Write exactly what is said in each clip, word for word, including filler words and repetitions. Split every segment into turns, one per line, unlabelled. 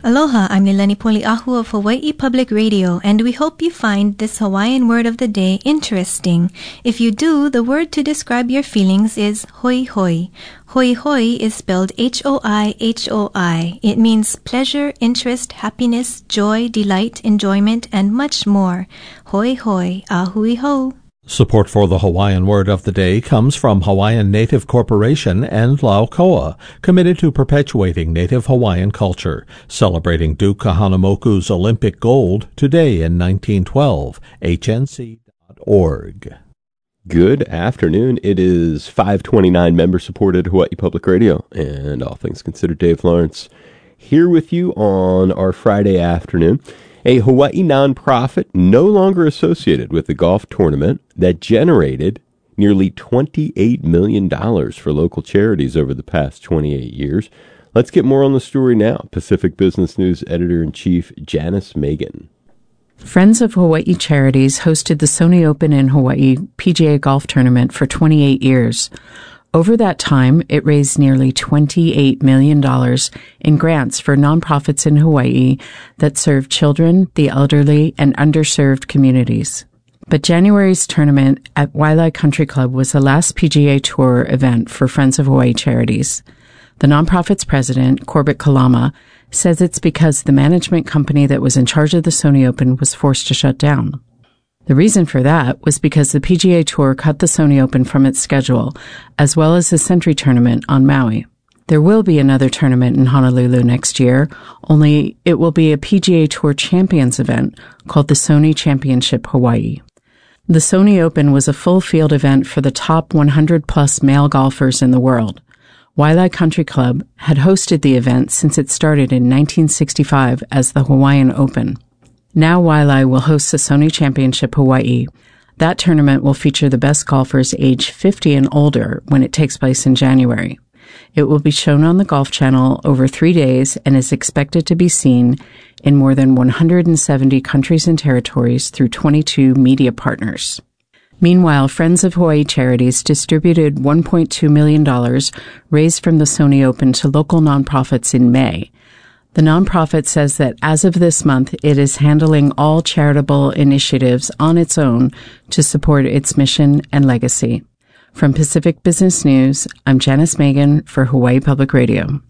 Aloha, I'm Nilani Poliahu of Hawaii Public Radio, and we hope you find this Hawaiian word of the day interesting. If you do, the word to describe your feelings is hoi hoi. Hoi hoi is spelled H O I H O I. It means pleasure, interest, happiness, joy, delight, enjoyment, and much more. Hoi hoi, ahui ho.
Support for the Hawaiian Word of the Day comes from Hawaiian Native Corporation and Laukoa, committed to perpetuating Native Hawaiian culture, celebrating Duke Kahanamoku's Olympic gold today in nineteen twelve. H N C dot org.
Good afternoon. It is five twenty-nine member-supported Hawaii Public Radio, and all things considered, Dave Lawrence here with you on our Friday afternoon. A Hawaii nonprofit no longer associated with the golf tournament that generated nearly twenty-eight million dollars for local charities over the past twenty-eight years. Let's get more on the story now. Pacific Business News Editor-in-Chief Janice Megan.
Friends of Hawaii Charities hosted the Sony Open in Hawaii P G A Golf Tournament for twenty-eight years. Over that time, it raised nearly twenty-eight million dollars in grants for nonprofits in Hawaii that serve children, the elderly, and underserved communities. But January's tournament at Waialae Country Club was the last P G A Tour event for Friends of Hawaii Charities. The nonprofit's president, Corbett Kalama, says it's because the management company that was in charge of the Sony Open was forced to shut down. The reason for that was because the P G A Tour cut the Sony Open from its schedule, as well as the Sentry Tournament on Maui. There will be another tournament in Honolulu next year, only it will be a P G A Tour Champions event called the Sony Championship Hawaii. The Sony Open was a full field event for the top one hundred plus male golfers in the world. Waialae Country Club had hosted the event since it started in nineteen sixty-five as the Hawaiian Open. Now Waialae will host the Sony Championship Hawaii. That tournament will feature the best golfers age fifty and older when it takes place in January. It will be shown on the Golf Channel over three days and is expected to be seen in more than one hundred seventy countries and territories through twenty-two media partners. Meanwhile, Friends of Hawaii Charities distributed one point two million dollars raised from the Sony Open to local nonprofits in May. The nonprofit says that as of this month, it is handling all charitable initiatives on its own to support its mission and legacy. From Pacific Business News, I'm Janice Megan for Hawaii Public Radio.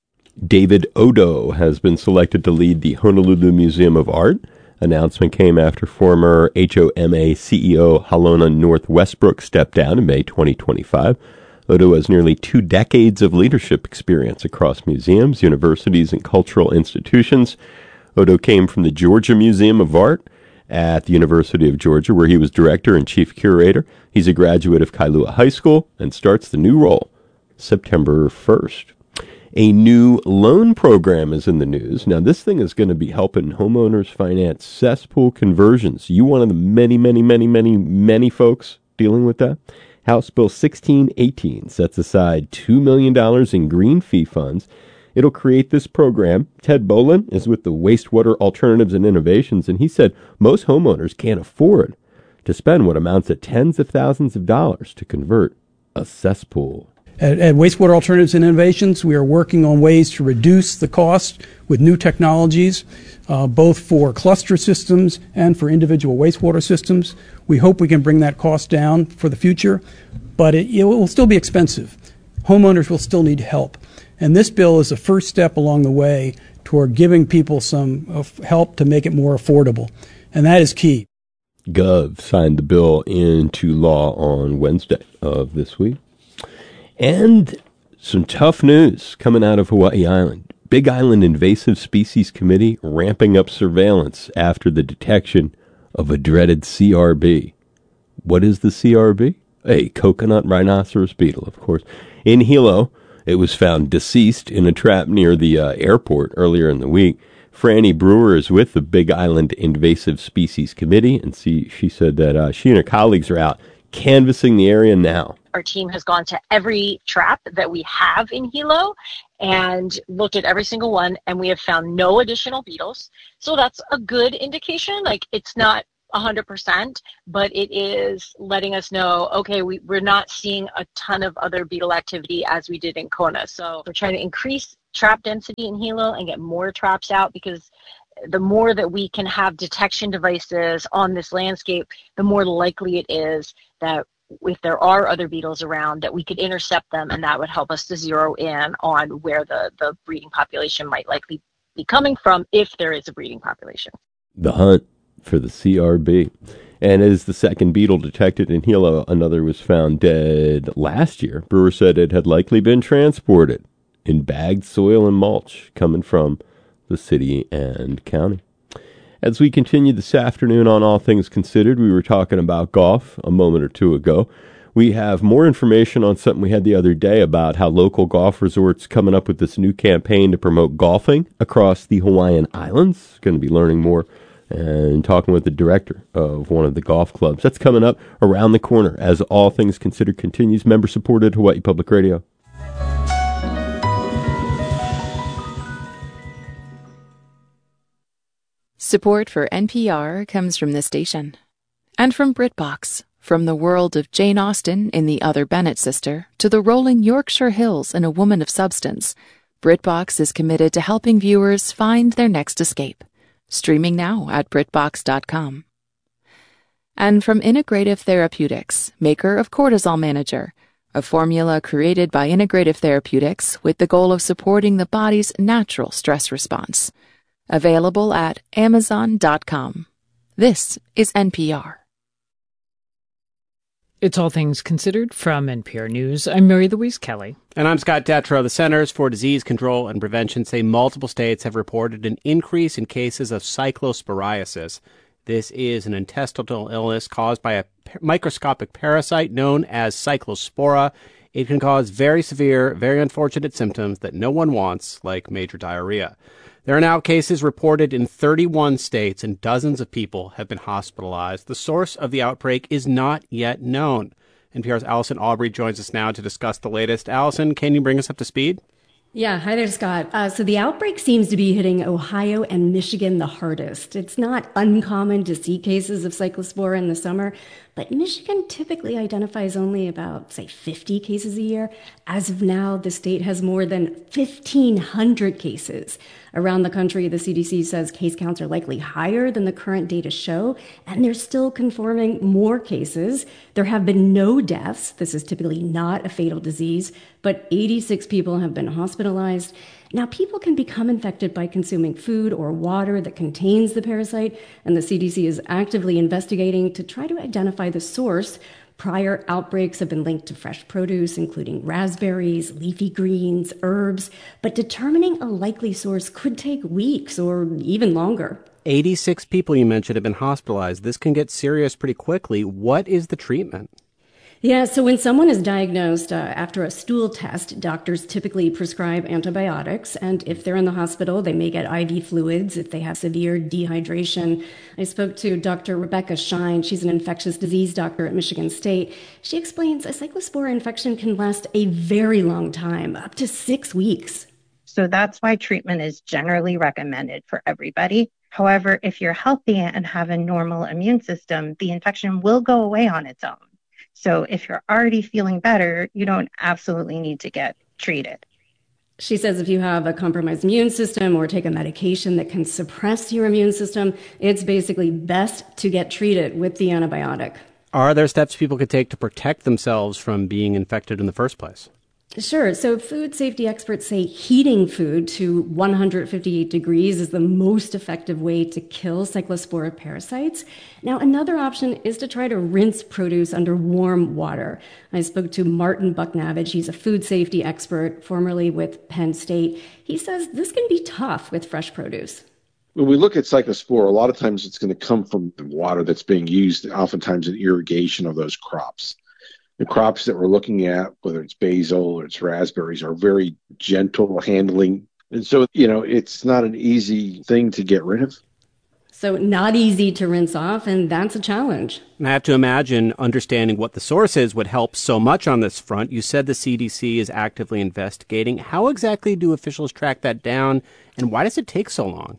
David Odo has been selected to lead the Honolulu Museum of Art. Announcement came after former H O M A C E O Halona North Westbrook stepped down in May twenty twenty-five. Odo has nearly two decades of leadership experience across museums, universities, and cultural institutions. Odo came from the Georgia Museum of Art at the University of Georgia, where he was director and chief curator. He's a graduate of Kailua High School and starts the new role September first. A new loan program is in the news. Now, this thing is going to be helping homeowners finance cesspool conversions. You one of the many, many, many, many, many folks dealing with that? House Bill sixteen eighteen sets aside two million dollars in green fee funds. It'll create this program. Ted Bolin is with the Wastewater Alternatives and Innovations, and he said most homeowners can't afford to spend what amounts to tens of thousands of dollars to convert a cesspool.
At, at Wastewater Alternatives and Innovations, we are working on ways to reduce the cost with new technologies, uh, both for cluster systems and for individual wastewater systems. We hope we can bring that cost down for the future, but it, it will still be expensive. Homeowners will still need help. And this bill is the first step along the way toward giving people some uh, help to make it more affordable. And that is key.
Gov signed the bill into law on Wednesday of this week. And some tough news coming out of Hawaii Island. Big Island Invasive Species Committee ramping up surveillance after the detection of a dreaded C R B. What is the C R B? A coconut rhinoceros beetle, of course. In Hilo, it was found deceased in a trap near the uh, airport earlier in the week. Franny Brewer is with the Big Island Invasive Species Committee, and she, she said that uh, she and her colleagues are out canvassing the area now.
Our team has gone to every trap that we have in Hilo and looked at every single one, and we have found no additional beetles. So that's a good indication. Like, it's not one hundred percent, but it is letting us know, okay, we, we're not seeing a ton of other beetle activity as we did in Kona. So we're trying to increase trap density in Hilo and get more traps out, because the more that we can have detection devices on this landscape, the more likely it is that if there are other beetles around, that we could intercept them, and that would help us to zero in on where the, the breeding population might likely be coming from, if there is a breeding population.
The hunt for the C R B. And as the second beetle detected in Hilo, another was found dead last year. Brewer said it had likely been transported in bagged soil and mulch coming from the city and county. As we continue this afternoon on All Things Considered, we were talking about golf a moment or two ago. We have more information on something we had the other day about how local golf resorts coming up with this new campaign to promote golfing across the Hawaiian Islands. Going to be learning more and talking with the director of one of the golf clubs. That's coming up around the corner as All Things Considered continues. Member-supported Hawaii Public Radio.
Support for N P R comes from this station. And from BritBox, from the world of Jane Austen in The Other Bennett Sister to the rolling Yorkshire Hills in A Woman of Substance, BritBox is committed to helping viewers find their next escape. Streaming now at Britbox dot com. And from Integrative Therapeutics, maker of Cortisol Manager, a formula created by Integrative Therapeutics with the goal of supporting the body's natural stress response. Available at Amazon dot com. This is N P R.
It's All Things Considered from N P R News. I'm Mary Louise Kelly.
And I'm Scott Detrow. The Centers for Disease Control and Prevention say multiple states have reported an increase in cases of cyclosporiasis. This is an intestinal illness caused by a microscopic parasite known as cyclospora. It can cause very severe, very unfortunate symptoms that no one wants, like major diarrhea. There are now cases reported in thirty-one states, and dozens of people have been hospitalized. The source of the outbreak is not yet known. N P R's Allison Aubrey joins us now to discuss the latest. Allison, can you bring us up to speed?
Yeah, hi there, Scott. Uh, so the outbreak seems to be hitting Ohio and Michigan the hardest. It's not uncommon to see cases of cyclospora in the summer, but Michigan typically identifies only about, say, fifty cases a year. As of now, the state has more than fifteen hundred cases. Around the country, the C D C says case counts are likely higher than the current data show, and they're still confirming more cases. There have been no deaths. This is typically not a fatal disease, but eighty-six people have been hospitalized. Now, people can become infected by consuming food or water that contains the parasite, and the C D C is actively investigating to try to identify the source. Prior outbreaks have been linked to fresh produce, including raspberries, leafy greens, herbs, but determining a likely source could take weeks or even longer.
eighty-six people you mentioned have been hospitalized. This can get serious pretty quickly. What is the treatment?
Yeah, so when someone is diagnosed uh, after a stool test, doctors typically prescribe antibiotics, and if they're in the hospital, they may get I V fluids if they have severe dehydration. I spoke to Doctor Rebecca Shine. She's an infectious disease doctor at Michigan State. She explains a cyclospora infection can last a very long time, up to six weeks.
So that's why treatment is generally recommended for everybody. However, if you're healthy and have a normal immune system, the infection will go away on its own. So if you're already feeling better, you don't absolutely need to get treated.
She says if you have a compromised immune system or take a medication that can suppress your immune system, it's basically best to get treated with the antibiotic.
Are there steps people could take to protect themselves from being infected in the first place?
Sure. So food safety experts say heating food to one hundred fifty-eight degrees is the most effective way to kill cyclospora parasites. Now, another option is to try to rinse produce under warm water. I spoke to Martin Bucknavage. He's a food safety expert, formerly with Penn State. He says this can be tough with fresh produce.
When we look at cyclospora, a lot of times it's going to come from the water that's being used, oftentimes in irrigation of those crops. The crops that we're looking at, whether it's basil or it's raspberries, are very gentle handling. And so, you know, it's not an easy thing to get rid of.
So not easy to rinse off, and that's a challenge.
And I have to imagine understanding what the source is would help so much on this front. You said the C D C is actively investigating. How exactly do officials track that down, and why does it take so long?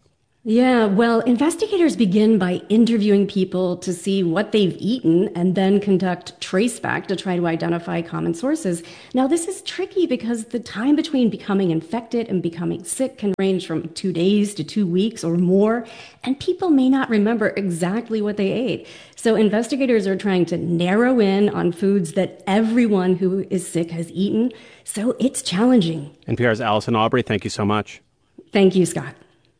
Yeah, well, investigators begin by interviewing people to see what they've eaten and then conduct traceback to try to identify common sources. Now, this is tricky because the time between becoming infected and becoming sick can range from two days to two weeks or more, and people may not remember exactly what they ate. So investigators are trying to narrow in on foods that everyone who is sick has eaten, so it's challenging.
N P R's Allison Aubrey, thank you so much.
Thank you, Scott.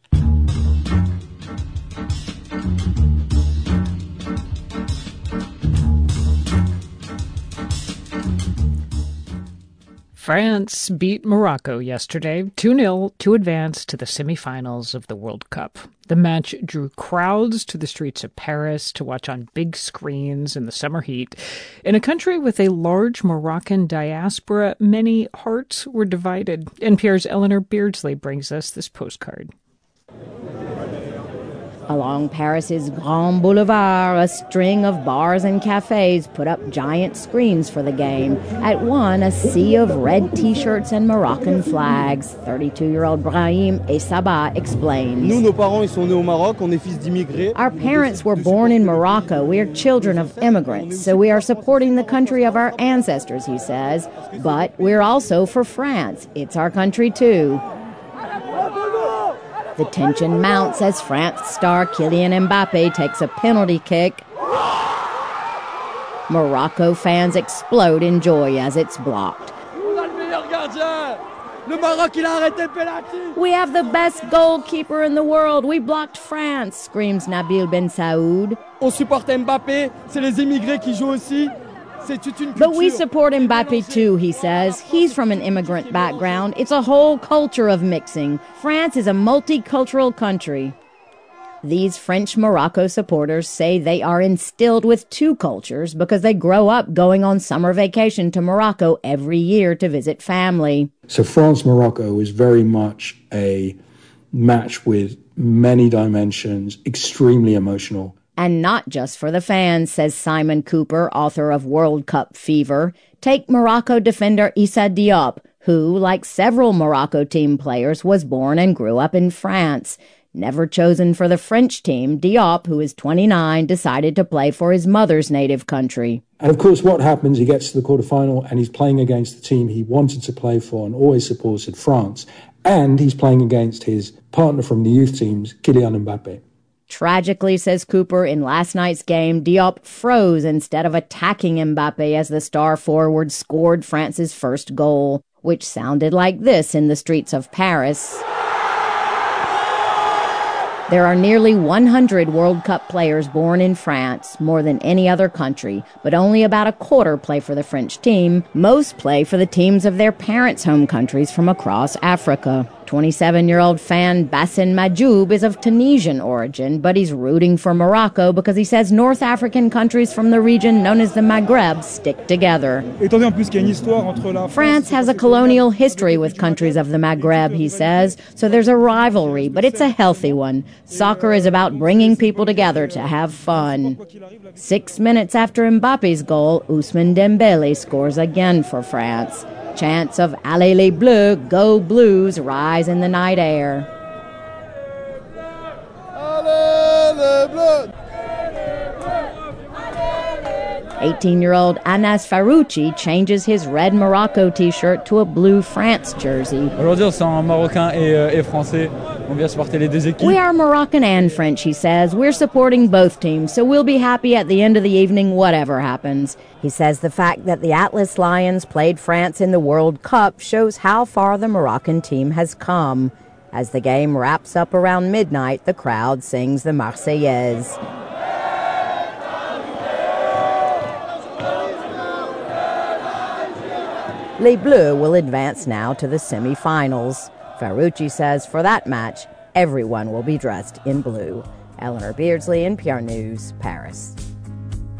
France beat Morocco yesterday two nil to advance to the semifinals of the World Cup. The match drew crowds to the streets of Paris to watch on big screens in the summer heat. In a country with a large Moroccan diaspora, many hearts were divided. N P R's Eleanor Beardsley brings us this postcard.
Along Paris's Grand Boulevard, a string of bars and cafes put up giant screens for the game. At one, a sea of red T-shirts and Moroccan flags. thirty-two-year-old Brahim Essaba explains. Our parents were born in Morocco. We are children of immigrants, so we are supporting the country of our ancestors, he says. But we're also for France. It's our country, too. The tension mounts as France star Kylian Mbappe takes a penalty kick. Morocco fans explode in joy as it's blocked. We have the best goalkeeper in the world. We blocked France, screams Nabil Ben Saoud.
On supporte Mbappé, c'est les immigrés qui jouent aussi.
But we support Mbappe too, he says. He's from an immigrant background. It's a whole culture of mixing. France is a multicultural country. These French Morocco supporters say they are instilled with two cultures because they grow up going on summer vacation to Morocco every year to visit family.
So France-Morocco is very much a match with many dimensions, extremely emotional.
And not just for the fans, says Simon Cooper, author of World Cup Fever. Take Morocco defender Issa Diop, who, like several Morocco team players, was born and grew up in France. Never chosen for the French team, Diop, who is twenty-nine, decided to play for his mother's native country.
And of course, what happens, he gets to the quarterfinal and he's playing against the team he wanted to play for and always supported, France. And he's playing against his partner from the youth teams, Kylian Mbappe.
Tragically, says Cooper, in last night's game, Diop froze instead of attacking Mbappe as the star forward scored France's first goal, which sounded like this in the streets of Paris. There are nearly one hundred World Cup players born in France, more than any other country, but only about a quarter play for the French team. Most play for the teams of their parents' home countries from across Africa. twenty-seven-year-old fan Bassin Majoub is of Tunisian origin, but he's rooting for Morocco because he says North African countries from the region known as the Maghreb stick together. France has a colonial history with countries of the Maghreb, he says, so there's a rivalry, but it's a healthy one. Soccer is about bringing people together to have fun. Six minutes after Mbappe's goal, Ousmane Dembele scores again for France. Chants of Allez les Bleus, go Blues rise in the night air.
Allez les Bleus!
eighteen-year-old Anas Farouchi changes his red Morocco T-shirt to a blue France jersey.
Aujourd'hui, on se sent Marocain et, et Français. On vient supporter les deux équipes.
We are Moroccan and French, he says. We're supporting both teams, so we'll be happy at the end of the evening, whatever happens. He says the fact that the Atlas Lions played France in the World Cup shows how far the Moroccan team has come. As the game wraps up around midnight, the crowd sings the Marseillaise. Les Bleus will advance now to the semifinals. Farouchi says for that match, everyone will be dressed in blue. Eleanor Beardsley, N P R News, Paris.